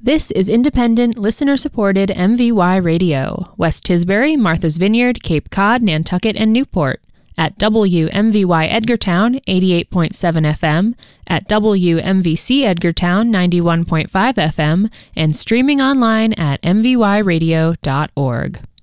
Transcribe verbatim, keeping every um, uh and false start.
This is independent, listener-supported M V Y Radio, West Tisbury, Martha's Vineyard, Cape Cod, Nantucket, and Newport, at W M V Y Edgartown, eighty-eight point seven F M, at W M V C Edgartown, ninety-one point five F M, and streaming online at m v y radio dot org.